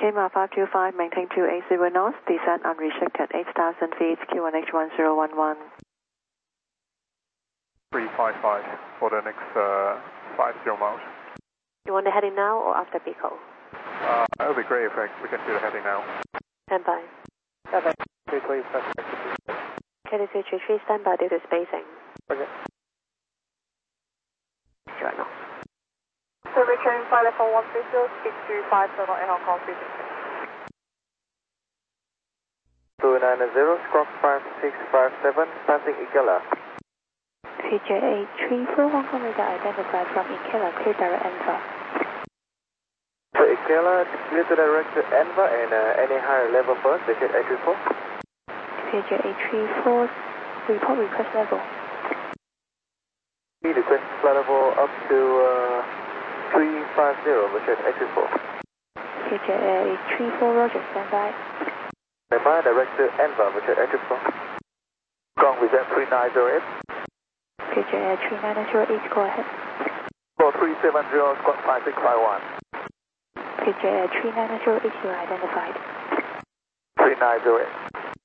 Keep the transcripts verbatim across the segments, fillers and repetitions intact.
Kmart five two five, maintain two eight zero knots, descend unrestricted eight thousand feet, Q one H one zero one one. three five five for the next uh, five zero miles. You want the heading now or after Pico? Uh, it would be great if we can do the heading now. Stand by. Okay, three three five. K T two three three, stand by due to spacing. Okay. Sure, no. So return flight level one three zero, speed two five seven in Hong Kong, speed two nine zero, squawk five six five seven, passing Ikela. V J eight three four, Hong Kong radar identified from Ikela, clear direct Enva. So Ikela, clear to direct to Enva and uh, any higher level first, they get eight three four. V J eight three four, report request level. We request flight level up to uh, three five zero, which is eight three four. V J eight three four, roger, stand by. Stand by, direct to Enva, which is eight three four. Gong with that three nine zero eight. V J eight three nine zero eight, go ahead. four three seven zero, squawk five six five one. V J eight three nine zero eight, you are identified. three nine zero eight.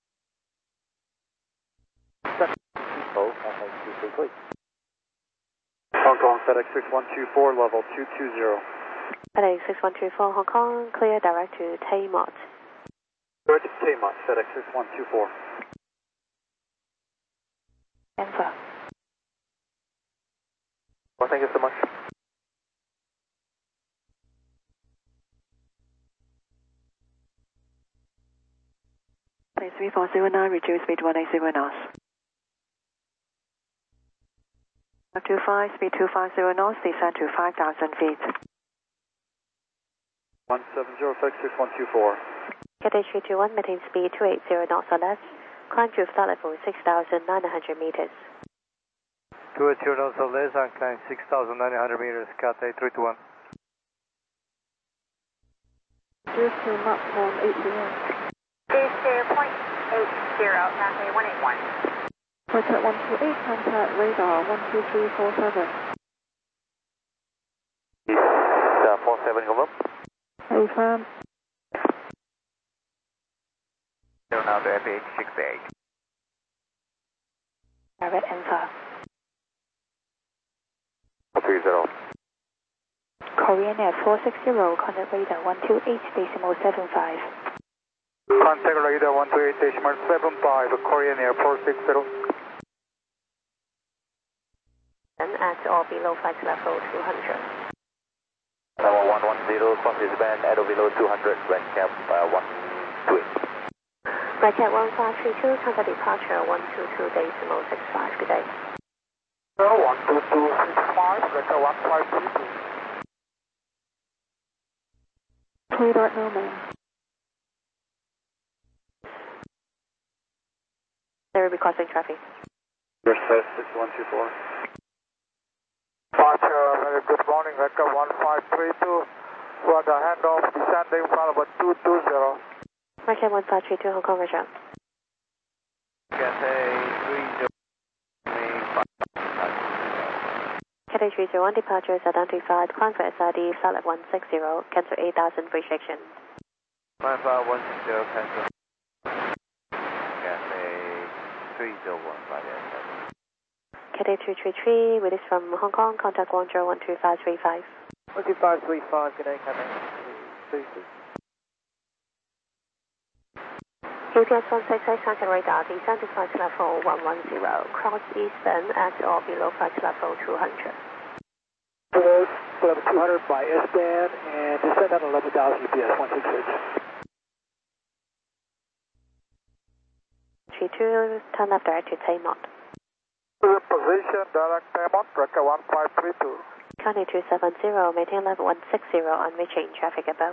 Hong Kong, FedEx six one two four, level two two zero. FedEx six one two four, Hong Kong, clear direct to Taymot. Direct to Taymot, FedEx six one two four. Enva. Well, thank you so much. Place three four zero nine, reduce speed one eight zero knots. five two five, speed two five zero knots, descend to five thousand feet. one seven zero, FedEx six one two four. K T three two one, maintain speed two eight zero knots or less. Climb to flight level six thousand nine hundred meters. two eight zero knots or less and climb six thousand nine hundred meters, Cat A three two one. Gear to Mach one eight zero. Gear to point eight zero, Cathay one eight one. Contact one two eight, contact radar one two three four seven. Uh, four seven, come up. Hey, firm. Now the F H six eight. Direct Enva. three zero. Korean Air four six zero, contact radar one two eight decimal seven five. Contact radar one two eight decimal seven five, Korean Air four six zero. And at or below flight level two hundred. Level one one zero, cross this band, at or below two hundred, rank cap uh, one two eight. Right at one five three two, contact departure one two two decimal six five, good day. one two two six five, rank one five three two. Clear direct no man. There will be crossing traffic. Your set six one two four. Departure, very good morning, record one five three two. For the handoff, descending flight level two two zero. Market one five three two, Hong Kong, Roger. Cathay three zero. Cathay three zero one, departure is identified. Climb for S I D, flight level one six zero, cancel eight thousand free section. Climb flight one six zero, cancel. Cathay three zero one, by the S I D. Cathay two three three, release from Hong Kong, contact one zero one two five three five. one two five three five, good day, Cathay. three two. U P S one six eight, contact radar, descend to flight level one one zero, cross eastern at or below flight level two hundred. Below level two hundred by S-band and descend on eleven thousand U P S one six six. three two, turn left direct to Taymot. Position, direct Taymot, record one five three two. County two seven zero, maintain level one six zero on reaching traffic above.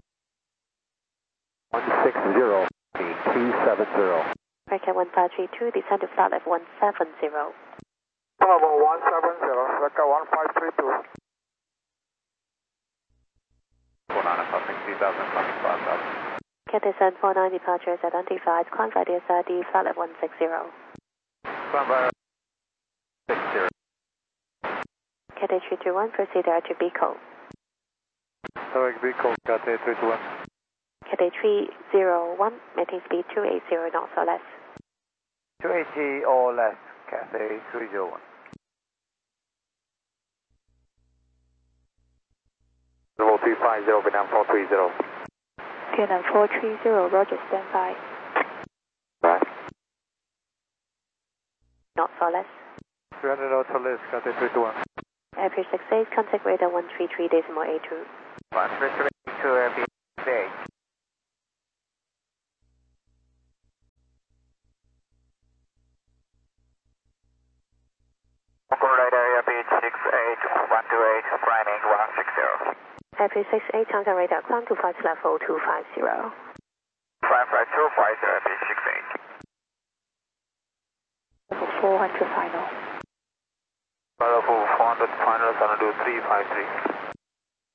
one six zero, two seven zero. Record one five three two, descend to flight level one seven zero. Level one seven zero, record one five three two. four nine, crossing three thousand, crossing five thousand. Cathay seven four nine, departure is identified. Climb by the S I D, flight level one six zero. Climb by six zero. Cathay three two one, proceed direct to Bico. Direct Bico, Cathay three two one. Cathay three zero one, maintain speed two eighty knots or less. two eighty or less, Cathay three zero one. Level three five zero, Vietnam four three zero. Vietnam four three zero, Roger, stand by. Right. Knots or less. three hundred knots or less, Cathay three two one. Airfield six eight, contact radar one three three decimal eight two. one three three to Airfield six eight. Radar Airfield six eight, one two eight, climbing one six zero. Airfield six eight, contact radar, climb to flight level two five zero. five five two five zero, Airfield six eight. Level four hundred final. Level four hundred final, gonna do three five three.